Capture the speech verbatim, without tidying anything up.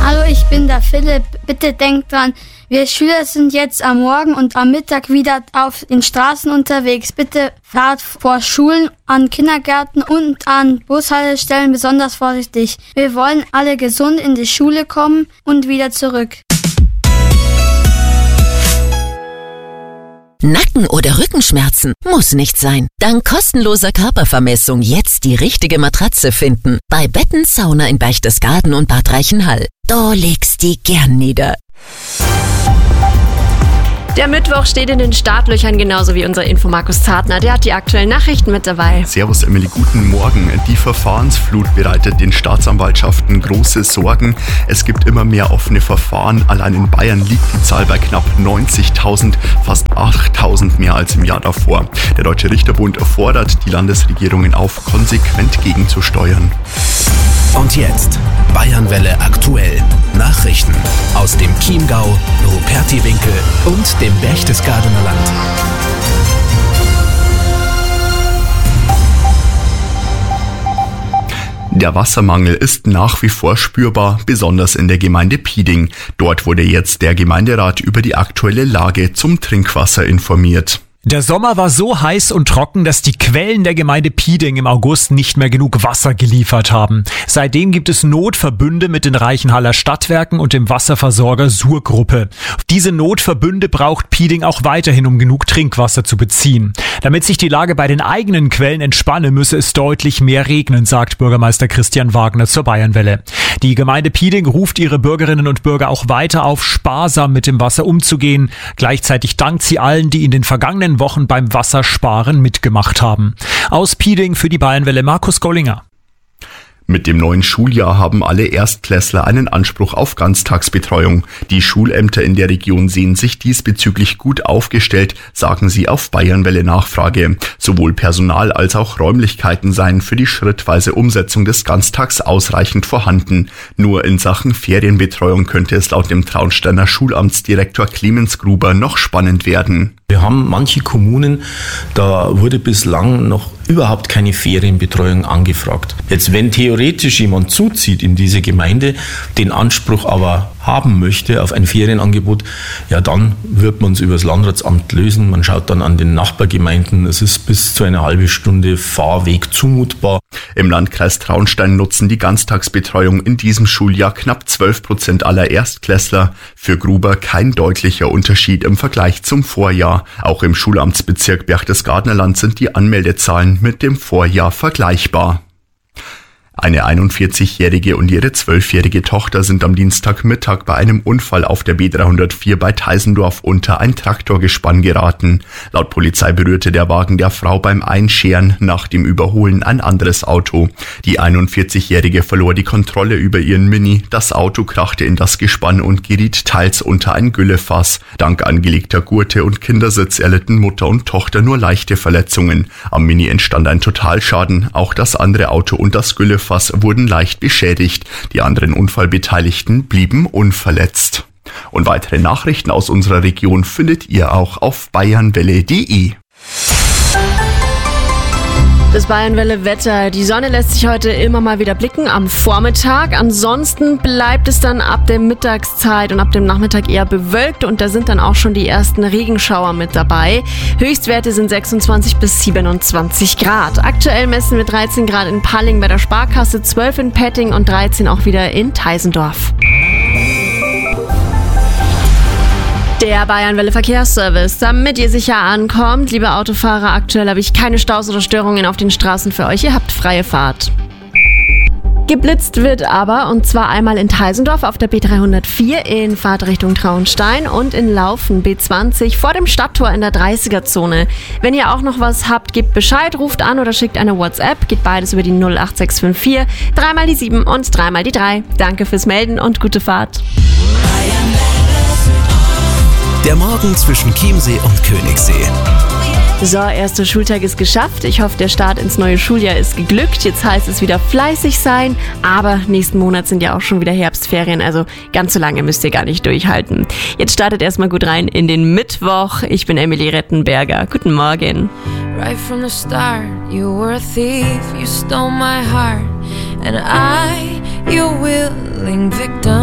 Hallo, ich bin der Philipp. Bitte denkt dran, wir Schüler sind jetzt am Morgen und am Mittag wieder auf den Straßen unterwegs. Bitte fahrt vor Schulen, an Kindergärten und an Bushaltestellen besonders vorsichtig. Wir wollen alle gesund in die Schule kommen und wieder zurück. Nacken- oder Rückenschmerzen? Muss nicht sein. Dank kostenloser Körpervermessung jetzt die richtige Matratze finden. Bei Betten Sauna in Berchtesgaden und Bad Reichenhall. Da legst die gern nieder. Der Mittwoch steht in den Startlöchern, genauso wie unser Info Markus Zartner. Der hat die aktuellen Nachrichten mit dabei. Servus Emily, guten Morgen. Die Verfahrensflut bereitet den Staatsanwaltschaften große Sorgen. Es gibt immer mehr offene Verfahren. Allein in Bayern liegt die Zahl bei knapp neunzigtausend, fast achttausend mehr als im Jahr davor. Der Deutsche Richterbund fordert die Landesregierungen auf, konsequent gegenzusteuern. Und jetzt Bayernwelle aktuell. Nachrichten aus dem Chiemgau, Rupertiwinkel und dem Berchtesgadener Land. Der Wassermangel ist nach wie vor spürbar, besonders in der Gemeinde Pieding. Dort wurde jetzt der Gemeinderat über die aktuelle Lage zum Trinkwasser informiert. Der Sommer war so heiß und trocken, dass die Quellen der Gemeinde Pieding im August nicht mehr genug Wasser geliefert haben. Seitdem gibt es Notverbünde mit den Reichenhaller Stadtwerken und dem Wasserversorger Sur-Gruppe. Diese Notverbünde braucht Pieding auch weiterhin, um genug Trinkwasser zu beziehen. Damit sich die Lage bei den eigenen Quellen entspanne, müsse es deutlich mehr regnen, sagt Bürgermeister Christian Wagner zur Bayernwelle. Die Gemeinde Pieding ruft ihre Bürgerinnen und Bürger auch weiter auf, sparsam mit dem Wasser umzugehen. Gleichzeitig dankt sie allen, die in den vergangenen Wochen beim Wassersparen mitgemacht haben. Aus Pieding für die Bayernwelle Markus Gollinger. Mit dem neuen Schuljahr haben alle Erstklässler einen Anspruch auf Ganztagsbetreuung. Die Schulämter in der Region sehen sich diesbezüglich gut aufgestellt, sagen sie auf Bayernwelle Nachfrage. Sowohl Personal als auch Räumlichkeiten seien für die schrittweise Umsetzung des Ganztags ausreichend vorhanden. Nur in Sachen Ferienbetreuung könnte es laut dem Traunsteiner Schulamtsdirektor Clemens Gruber noch spannend werden. Wir haben manche Kommunen, da wurde bislang noch überhaupt keine Ferienbetreuung angefragt. Jetzt, wenn theoretisch jemand zuzieht in diese Gemeinde, den Anspruch aber haben möchte auf ein Ferienangebot, ja, dann wird man es über das Landratsamt lösen. Man schaut dann an den Nachbargemeinden. Es ist bis zu eine halbe Stunde Fahrweg zumutbar. Im Landkreis Traunstein nutzen die Ganztagsbetreuung in diesem Schuljahr knapp zwölf Prozent aller Erstklässler. Für Gruber kein deutlicher Unterschied im Vergleich zum Vorjahr. Auch im Schulamtsbezirk Berchtesgadener Land sind die Anmeldezahlen mit dem Vorjahr vergleichbar. Eine einundvierzigjährige und ihre zwölfjährige Tochter sind am Dienstagmittag bei einem Unfall auf der B dreihundertvier bei Teisendorf unter ein Traktorgespann geraten. Laut Polizei berührte der Wagen der Frau beim Einscheren nach dem Überholen ein anderes Auto. Die einundvierzigjährige verlor die Kontrolle über ihren Mini. Das Auto krachte in das Gespann und geriet teils unter ein Güllefass. Dank angelegter Gurte und Kindersitz erlitten Mutter und Tochter nur leichte Verletzungen. Am Mini entstand ein Totalschaden. Auch das andere Auto und das Güllefass wurden leicht beschädigt. Die anderen Unfallbeteiligten blieben unverletzt. Und weitere Nachrichten aus unserer Region findet ihr auch auf bayernwelle punkt de. Das Bayernwelle-Wetter. Die Sonne lässt sich heute immer mal wieder blicken am Vormittag. Ansonsten bleibt es dann ab der Mittagszeit und ab dem Nachmittag eher bewölkt und da sind dann auch schon die ersten Regenschauer mit dabei. Höchstwerte sind sechsundzwanzig bis siebenundzwanzig Grad. Aktuell messen wir dreizehn Grad in Palling bei der Sparkasse, zwölf in Petting und dreizehn auch wieder in Teisendorf. Der Bayernwelle Verkehrsservice, damit ihr sicher ankommt. Liebe Autofahrer, aktuell habe ich keine Staus oder Störungen auf den Straßen für euch. Ihr habt freie Fahrt. Geblitzt wird aber, und zwar einmal in Teisendorf auf der B dreihundertvier in Fahrtrichtung Traunstein und in Laufen B zwanzig vor dem Stadttor in der dreißiger-Zone. Wenn ihr auch noch was habt, gebt Bescheid, ruft an oder schickt eine WhatsApp. Geht beides über die null acht sechs fünf vier, dreimal die sieben und dreimal die drei. Danke fürs Melden und gute Fahrt. Der Morgen zwischen Chiemsee und Königssee. So, erster Schultag ist geschafft. Ich hoffe, der Start ins neue Schuljahr ist geglückt. Jetzt heißt es wieder fleißig sein. Aber nächsten Monat sind ja auch schon wieder Herbstferien. Also ganz so lange müsst ihr gar nicht durchhalten. Jetzt startet erstmal gut rein in den Mittwoch. Ich bin Emily Rettenberger. Guten Morgen. Right from the start, you were a thief. You stole my heart. And I, your willing victim.